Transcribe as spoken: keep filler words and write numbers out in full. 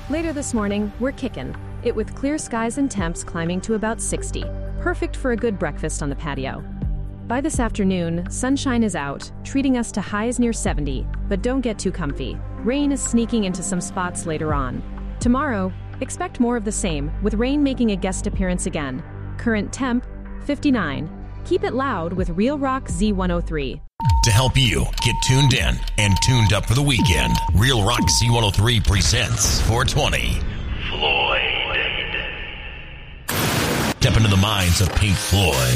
Later this morning, we're kicking it with clear skies and temps climbing to about sixty. Perfect for a good breakfast on the patio. By this afternoon, sunshine is out, treating us to highs near seventy, but don't get too comfy. Rain is sneaking into some spots later on. Tomorrow, expect more of the same, with rain making a guest appearance again. Current temp, fifty-nine. Keep it loud with Real Rock Z one oh three. To help you get tuned in and tuned up for the weekend, Real Rock Z one oh three presents four twenty. Floyd. Step into the minds of Pink Floyd.